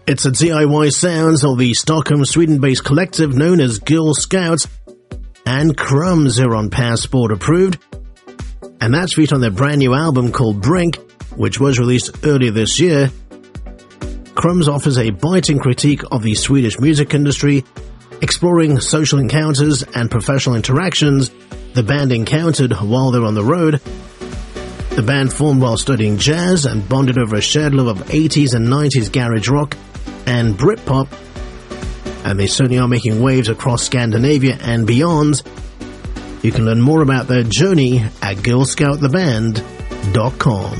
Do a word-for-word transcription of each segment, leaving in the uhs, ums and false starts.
It's a D I Y sounds of the Stockholm, Sweden-based collective known as Girl Scouts and Crumbs here on Passport Approved. And that's featured on their brand new album called Brink, which was released earlier this year. Crumbs offers a biting critique of the Swedish music industry, exploring social encounters and professional interactions the band encountered while they're on the road. The band formed while studying jazz and bonded over a shared love of eighties and nineties garage rock and Britpop, and they certainly are making waves across Scandinavia and beyond. You can learn more about their journey at girl scout the band dot com.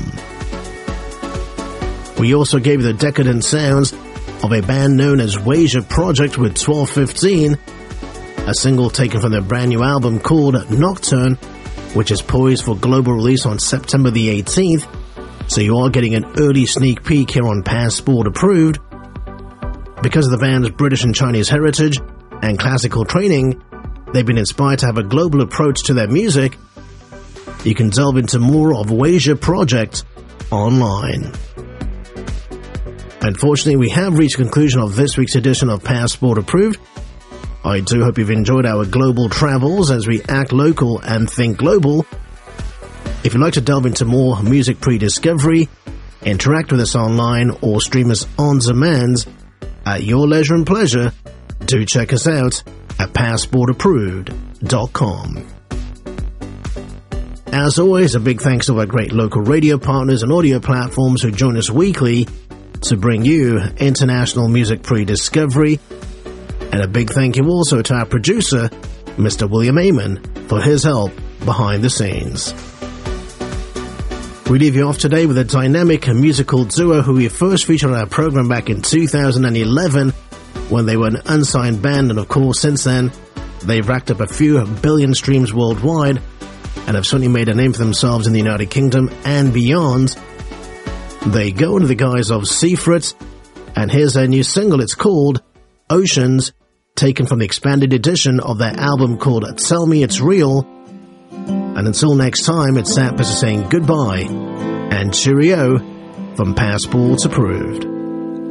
We also gave you the decadent sounds of a band known as Wasia Project with twelve fifteen, a single taken from their brand new album called Nocturne, which is poised for global release on September the eighteenth, so you are getting an early sneak peek here on Passport Approved. Because of the band's British and Chinese heritage and classical training, they've been inspired to have a global approach to their music. You can delve into more of Wasia Project online. Unfortunately, we have reached the conclusion of this week's edition of Passport Approved. I do hope you've enjoyed our global travels as we act local and think global. If you'd like to delve into more music pre-discovery, interact with us online, or stream us on demand at your leisure and pleasure, do check us out at passport approved dot com. As always, a big thanks to our great local radio partners and audio platforms who join us weekly to bring you international music pre-discovery. And a big thank you also to our producer, Mister William Amon, for his help behind the scenes. We leave you off today with a dynamic musical duo who we first featured on our program back in two thousand eleven when they were an unsigned band, and of course since then they've racked up a few billion streams worldwide and have certainly made a name for themselves in the United Kingdom and beyond. They go under the guise of Seafrit, and here's their new single. It's called Oceans, taken from the expanded edition of their album called Tell Me It's Real. And until next time, it's Sam saying goodbye and cheerio from Passport Approved.